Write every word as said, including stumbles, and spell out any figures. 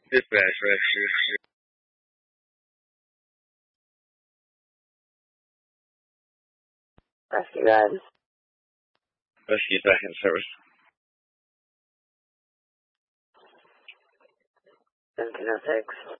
Dispatch, rescue. Rescue guide. Rescue back in service. seventeen oh six.